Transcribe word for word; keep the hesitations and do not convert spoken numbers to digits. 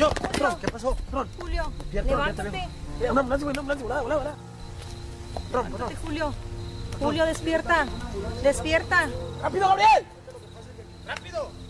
Julio, Ron, ¿qué pasó? Ron. Julio, Despierta, levántate. Mira, una ambulancia, güey, una ambulancia, volá, volá, volá. Ron, Ron. Levántate, Julio. Julio, despierta. Despierta. ¡Rápido, Gabriel! ¡Rápido!